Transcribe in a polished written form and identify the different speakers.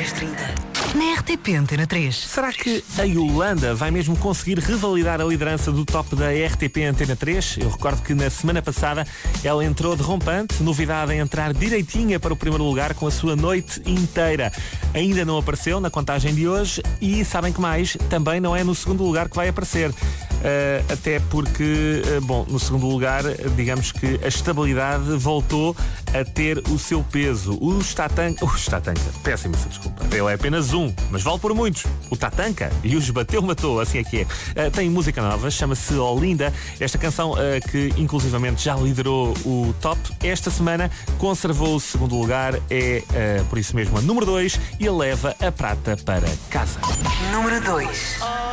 Speaker 1: 6h30. Na RTP Antena 3.
Speaker 2: Será que a Yolanda vai mesmo conseguir revalidar a liderança do top da RTP Antena 3? Eu recordo que na semana passada ela entrou derrompante, novidade em entrar direitinha para o primeiro lugar com a sua noite inteira. Ainda não apareceu na contagem de hoje e sabem que mais, também não é no segundo lugar que vai aparecer. Até porque, no segundo lugar, digamos que a estabilidade voltou a ter o seu peso. O Tatanka, péssimo, desculpa, ele é apenas um, mas vale por muitos. O Tatanka e os bateu, matou, assim é que é. Tem música nova, chama-se Olinda. Esta canção, que inclusivamente já liderou o top, esta semana conservou o segundo lugar, por isso mesmo a número 2 e leva a prata para casa.
Speaker 1: Número 2.